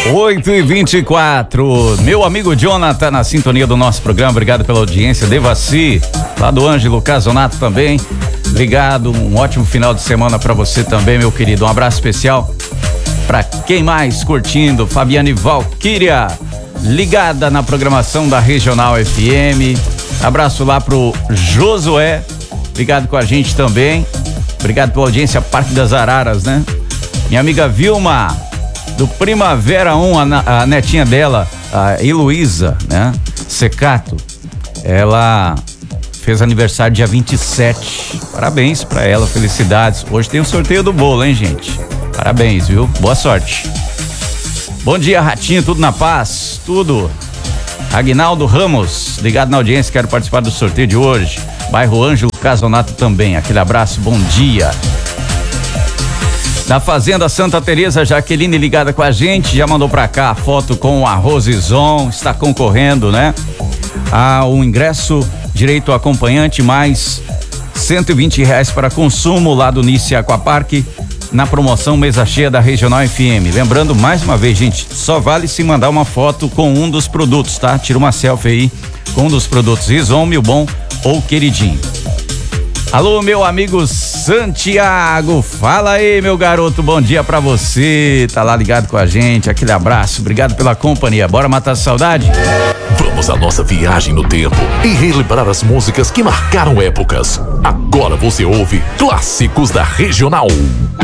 8h24. Meu amigo Jonathan na sintonia do nosso programa. Obrigado pela audiência. Devaci, lá do Ângelo Casonato também. Obrigado. Um ótimo final de semana pra você também, meu querido. Um abraço especial pra quem mais curtindo. Fabiane Valquíria, ligada na programação da Regional FM. Abraço lá pro Josué. Obrigado com a gente também. Obrigado pela audiência. Parque das Araras, né? Minha amiga Vilma, do Primavera 1, a netinha dela, a Heloísa, né? Secato. Ela fez aniversário dia 27. Parabéns pra ela, felicidades. Hoje tem o sorteio do bolo, hein, gente? Parabéns, viu? Boa sorte. Bom dia, Ratinho, tudo na paz? Tudo. Aguinaldo Ramos, ligado na audiência, quero participar do sorteio de hoje. Bairro Ângelo Casonato também, aquele abraço, bom dia. Da Fazenda Santa Teresa, Jaqueline ligada com a gente, já mandou pra cá a foto com o arroz Ison, está concorrendo, né? O ingresso, direito ao acompanhante, mais R$120 para consumo lá do Nice Aquapark, na promoção Mesa Cheia da Regional FM. Lembrando, mais uma vez, gente, só vale se mandar uma foto com um dos produtos, tá? Tira uma selfie aí com um dos produtos Ison, Mil Bom ou Queridinho. Alô, meu amigo Santiago, fala aí, meu garoto, bom dia pra você, tá lá ligado com a gente, aquele abraço, obrigado pela companhia, bora matar a saudade? Vamos à nossa viagem no tempo e relembrar as músicas que marcaram épocas. Agora você ouve Clássicos da Regional.